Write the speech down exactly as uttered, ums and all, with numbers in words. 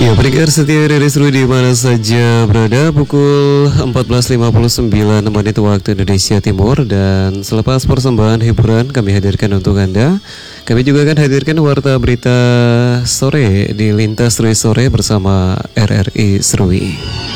Ya, pendengar setia dari seluruh di mana saja berada, pukul empat belas lima puluh sembilan menit waktu Indonesia Timur, dan selepas persembahan hiburan kami hadirkan untuk Anda. Kami juga akan hadirkan warta berita sore di Lintas Serui Sore bersama R R I Serui.